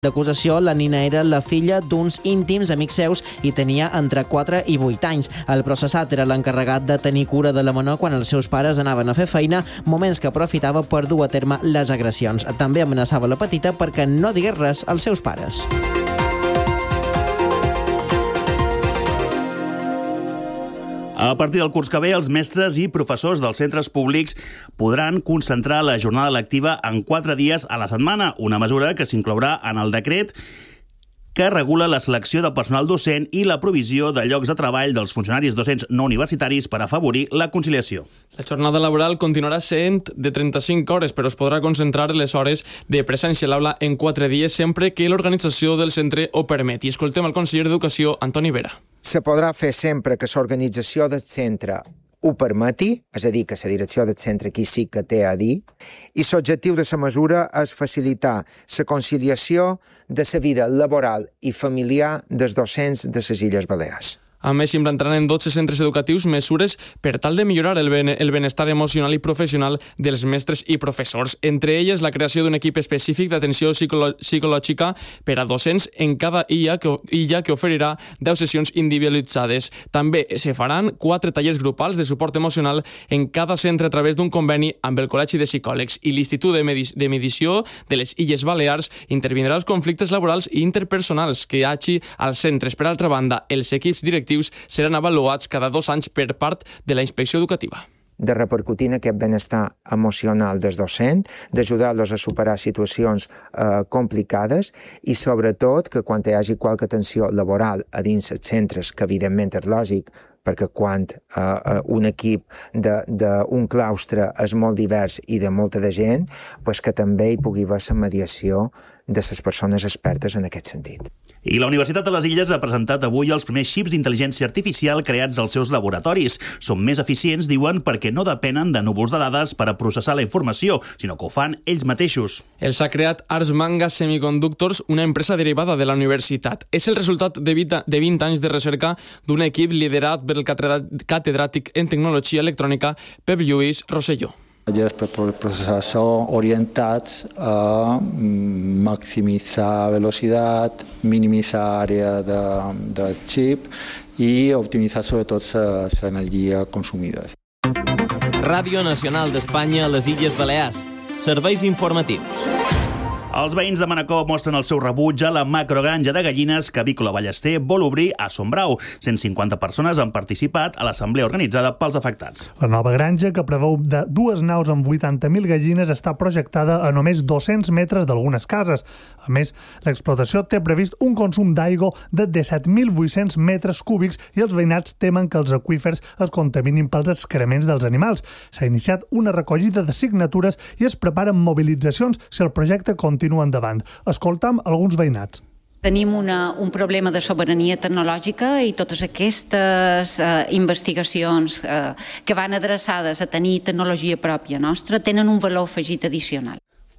D'acusació, la nina era la filla d'uns íntims amics seus i tenia entre 4 i 8 anys. El processat era l'encarregat de tenir cura de la menor quan els seus pares anaven a fer feina, moments que aprofitava per dur a terme les agressions. També amenaçava la petita perquè no digués res als seus pares. A partir del curs que ve, els mestres i professors dels centres públics podran concentrar la jornada lectiva en 4 dies a la setmana, una mesura que s'inclourà en el decret que regula la selecció de personal docent i la provisió de llocs de treball dels funcionaris docents no universitaris per afavorir la conciliació. La jornada laboral continuarà sent de 35 hores, però es podrà concentrar les hores de presència a l'aula en 4 dies sempre que l'organització del centre ho permeti. Escoltem el conseller d'Educació, Antoni Vera. Se podrà fer sempre que l'organització del centre ho permeti, és a dir, que la direcció del centre aquí sí que té a dir, i l'objectiu de la mesura és facilitar la conciliació de la vida laboral i familiar dels docents de les Illes Balears. A més, s'implantaran en 12 centres educatius mesures per tal de millorar el benestar emocional i professional dels mestres i professors. Entre elles, la creació d'un equip específic d'atenció psicològica per a docents en cada illa que oferirà 10 sessions individualitzades. També se faran 4 tallers grupals de suport emocional en cada centre a través d'un conveni amb el Col·legi de Psicòlegs, i l'Institut de Mediació de les Illes Balears intervindrà els conflictes laborals i interpersonals que hi hagi als centres. Per altra banda, els equips directius seran avaluats cada 2 anys per part de la inspecció educativa. De repercutir en aquest benestar emocional del docent, d'ajudar-los a superar situacions complicades i, sobretot, que quan hi hagi qualque tensió laboral a dins els centres, que evidentment és lògic, perquè quan un equip d'un claustre és molt divers i de molta de gent, pues que també hi pugui haver la mediació de les persones expertes en aquest sentit. I la Universitat de les Illes ha presentat avui els primers xips d'intel·ligència artificial creats als seus laboratoris. Són més eficients, diuen, perquè no depenen de núvols de dades per a processar la informació, sinó que ho fan ells mateixos. Els ha creat Ars Manga Semiconductors, una empresa derivada de la universitat. És el resultat de 20 anys de recerca d'un equip liderat per el catedràtic en tecnologia electrònica Pep Lluís Rosselló. Els processadors són orientats a maximitzar velocitat, minimitzar àrea del xip i optimitzar sobretot l'energia consumida. Ràdio Nacional d'Espanya a les Illes Balears. Serveis informatius. Els veïns de Manacor mostren el seu rebuig a la macrogranja de gallines que Avícola Ballester vol obrir a Sombrau. 150 persones han participat a l'assemblea organitzada pels afectats. La nova granja, que preveu de 2 naus amb 80.000 gallines, està projectada a només 200 metres d'algunes cases. A més, l'explotació té previst un consum d'aigua de 17.800 metres cúbics i els veïnats temen que els aqüífers es contaminin pels excrements dels animals. S'ha iniciat una recollida de signatures i es preparen mobilitzacions si el projecte continua endavant. Escoltam alguns veïnats. Tenim un problema de sobirania tecnològica i totes aquestes investigacions que van adreçades a tenir tecnologia pròpia nostra tenen un valor afegit addicional.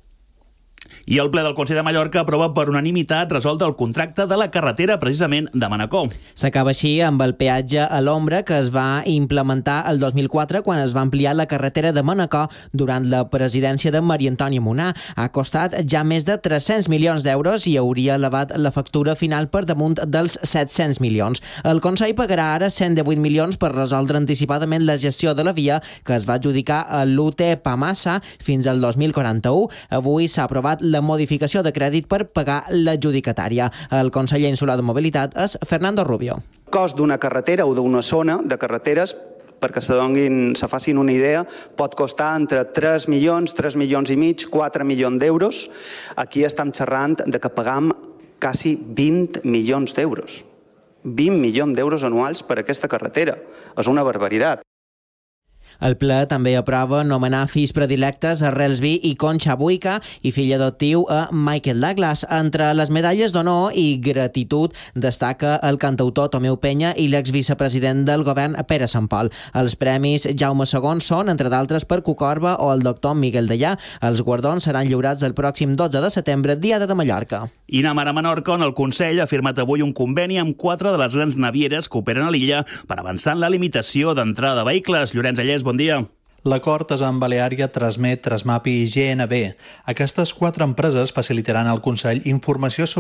I el ple del Consell de Mallorca aprova per unanimitat resoldre el contracte de la carretera precisament de Manacor. S'acaba així amb el peatge a l'ombra que es va implementar el 2004 quan es va ampliar la carretera de Manacor durant la presidència de Maria Antònia Munar. Ha costat ja més de 300 milions d'euros i hauria elevat la factura final per damunt dels 700 milions. El Consell pagarà ara 118 milions per resoldre anticipadament la gestió de la via que es va adjudicar a l'UT Pamassa fins al 2041. Avui s'ha aprovat la modificació de crèdit per pagar l'adjudicatària. El conseller insular de Mobilitat és Fernando Rubio. El cost d'una carretera o d'una zona de carreteres, perquè se facin una idea, pot costar entre 3 milions i mig, 4 milions d'euros. Aquí estem xerrant de que pagam quasi 20 milions d'euros. 20 milions d'euros anuals per aquesta carretera. És una barbaritat. El ple també aprova nomenar fills predilectes a Relsby i Concha Buica i fill adoptiu a Michael Douglas. Entre les medalles d'honor i gratitud destaca el cantautor Tomeu Penya i l'exvicepresident del govern Pere Sant Pol. Els premis Jaume II són, entre d'altres, per Cucorba o el doctor Miguel Dellà. Els guardons seran lliurats el pròxim 12 de setembre, Diada de Mallorca. I anem ara a Menorca, on el Consell ha firmat avui un conveni amb 4 de les grans navieres que operen a l'illa per avançar en la limitació d'entrada de vehicles. Llorenç Allés, bon dia. L'acord és amb Baleària, Transmet, Transmapi i GNB. Aquestes 4 empreses facilitaran al Consell informació sobre